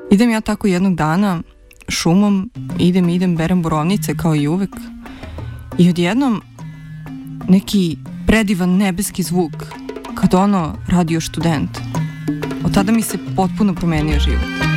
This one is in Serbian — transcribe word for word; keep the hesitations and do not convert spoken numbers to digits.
Idem ja tako jednog dana šumom, idem, idem, berem borovnice kao i uvek i odjednom neki predivan nebeski zvuk kad ono radio Student. Od tada mi se potpuno promenio život.